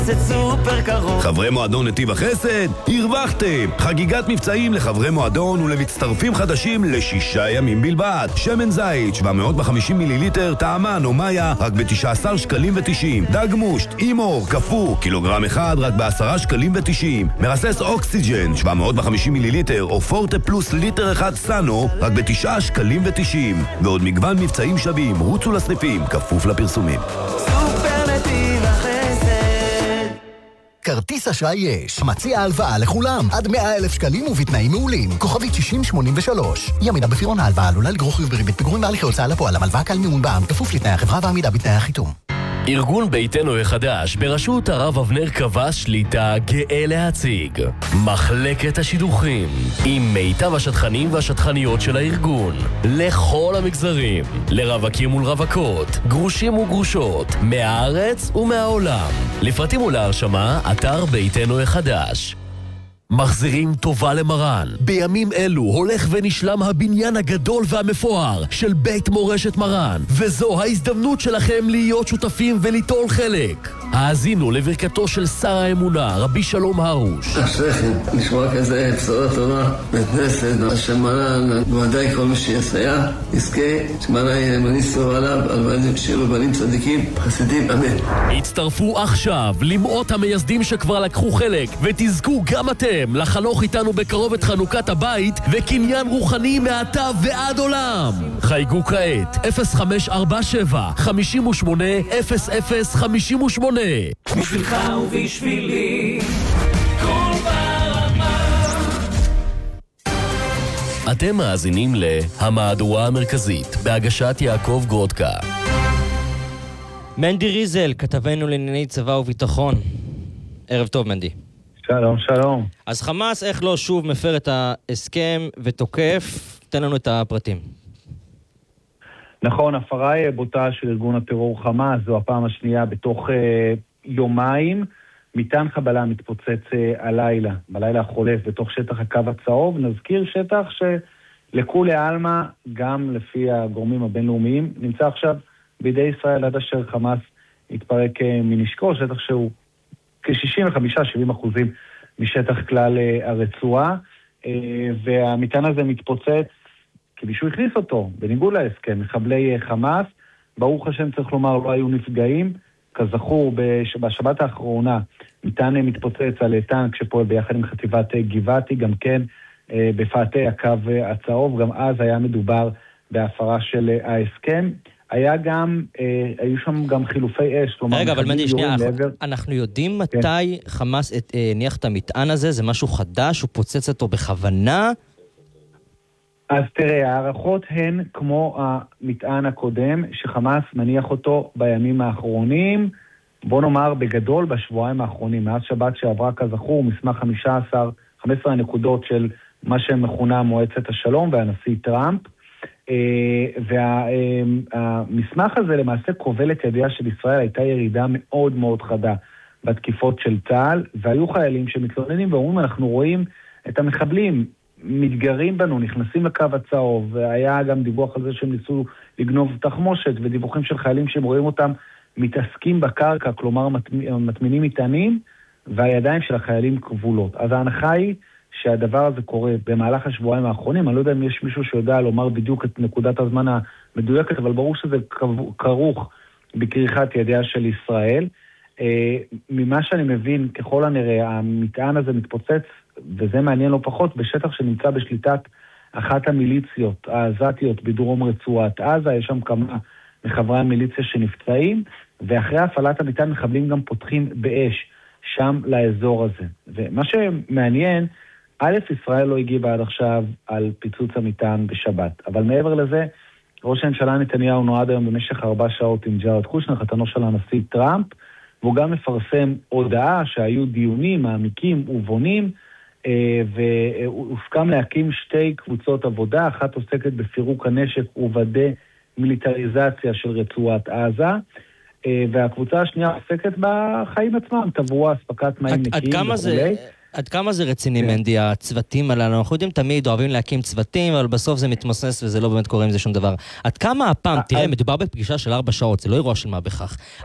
זה סופר קרוב. חברי מועדון נתיב החסד, הרווחתם! חגיגת מבצעים לחברי מועדון ולמצטרפים חדשים ל6 ימים בלבד. שמן זית 750 מיליליטר, טעמן או מאיה רק ב-19 שקלים ו90. דג מושט, אימור, קפוא, קילוגרם אחד רק ב10 שקלים ו90. מרסס אוקסיג'ן 750 מיליליטר או פורטה פלוס ליטר אחד סאנו רק ב9 שקלים ו90. ועוד מגוון מבצעים שווים, רוצו לסניפים, כפוף לפרסומים. סופר נתיב החסד. כרטיס אשראי יש. מציע הלוואה לכולם. עד 100,000 שקלים ובתנאים מעולים. כוכבית 6083. ימינה בפירעון ההלוואה עלולה לגרור חיוב בריבית פיגורים בהליכי הוצאה לפועל. המלוואה כלל מימון בע"מ כפוף לתנאי החברה ועמידה בתנאי החיתום. ארגון ביתנו החדש בראשות הרב אבנר קבע שליטה גאה להציג מחלקת השידוכים עם מיטב השטחנים והשטחניות של הארגון לכל המגזרים, לרווקים ולרווקות, גרושים וגרושות, מהארץ ומהעולם. לפרטים ולהרשמה אתר ביתנו החדש. מחזירים טובה למרן. בימים אלו הולך ונשלם הבניין הגדול והמפואר של בית מורשת מרן, וזו ההזדמנות שלכם להיות שותפים וליטול חלק. האזינו לברכתו של שר האמונה רבי שלום הרוש. אשריכם, נשמע כזה בשורת טובה, בית כנסת, השם מרן, בוודאי כל מי שיסייע, יזכה, שמרן ימניסו עליו, על שירו בנים צדיקים, חסידים, אמן. הצטרפו עכשיו למאות המייסדים שכבר לקחו חלק, ותזכו גם אתם לחנוך איתנו בקרוב את חנוכת הבית וקניין רוחני מעתה ועד עולם. חייגו כעת 0547 58 0058. בשבילך ובשבילי כל ברמה. אתם מאזינים להמהדורה המרכזית בהגשת יעקב גרודקה. מנדי ריזל, כתבנו לענייני צבא וביטחון. ערב טוב מנדי. שלום, שלום. אז חמאס איך לא שוב מפר את ההסכם ותוקף? תן לנו את הפרטים. נכון, הפרה בוטה של ארגון הטרור חמאס, זו הפעם השנייה בתוך יומיים. מטען חבלה מתפוצץ הלילה, בלילה החולף, בתוך שטח הקו הצהוב. נזכיר שטח שלכולי עלמא, גם לפי הגורמים הבינלאומיים, נמצא עכשיו בידי ישראל עד אשר חמאס יתפרק מנשקו, שטח שהוא כ-65-70% משטח כלל הרצועה, והמטען הזה מתפוצץ כי מישהו הכניס אותו, בניגוד להסכם, מחבלי חמאס. ברוך השם צריך לומר, לא היו נפגעים. כזכור, בשבת האחרונה מטען מתפוצץ על טנק שפועל ביחד עם חטיבת גבעתי, גם כן בפאתי הקו הצהוב, גם אז היה מדובר בהפרה של ההסכם. היו שם גם חילופי אש. רגע, אבל מנדי, שנייה, אנחנו יודעים מתי חמאס הניח את המטען הזה? זה משהו חדש? הוא פוצץ אותו בכוונה? אז תראה, הערכות הן כמו המטען הקודם, שחמאס מניח אותו בימים האחרונים, בוא נאמר בגדול בשבועיים האחרונים, מאז שבת שעברה כזכור, מסמך 15 הנקודות של מה שמכונה מועצת השלום והנשיא טראמפ, והמסמך הזה למעשה כובל את ידיה של ישראל. הייתה ירידה מאוד מאוד חדה בתקיפות של צה"ל, והיו חיילים שמתלוננים ואומרים, אנחנו רואים את המחבלים מתגרים בנו, נכנסים לקו הצהוב, והיה גם דיווח על זה שהם ניסו לגנוב תחמושת, ודיווחים של חיילים שהם רואים אותם מתעסקים בקרקע, כלומר מטמינים מטענים, והידיים של החיילים כבולות. אז ההנחה היא שהדבר הזה קורה במהלך השבועיים האחרונים. אני לא יודע אם יש מישהו שיודע לומר בדיוק את נקודת הזמן המדויקת, אבל ברור שזה כרוך בכריכת ידיה של ישראל. ממה שאני מבין, ככל הנראה, המטען הזה מתפוצץ, וזה מעניין לא פחות, בשטח שנמצא בשליטת אחת המיליציות העזתיות בדרום רצועת עזה. יש שם כמה מחברי המיליציה שנפצעים, ואחרי הפעלת המטען מחבלים גם פותחים באש שם לאזור הזה. ומה שמעניין, א', ישראל לא הגיבה עד עכשיו על פיצוץ המטען בשבת, אבל מעבר לזה, ראש הממשלה נתניהו נועד היום במשך 4 שעות עם ג'ארד קושנר, חתנו של הנשיא טראמפ, והוא גם מפרסם הודעה שהיו דיונים מעמיקים ובונים, והוסכם להקים 2 קבוצות עבודה, אחת עוסקת בפירוק הנשק ובדה מיליטריזציה של רצועת עזה, והקבוצה השנייה עוסקת בחיים עצמם, תברואה, אספקת מים נקיים וכולי. עד כמה זה רציני, מנדי, הצוותים הללו? אנחנו יודעים תמיד, אוהבים להקים צוותים, אבל בסוף זה מתמוסס וזה לא באמת קורה עם זה שום דבר. עד כמה הפעם, תראה, מדובר בפגישה של 4 שעות, זה לא אירוע של מה בכך.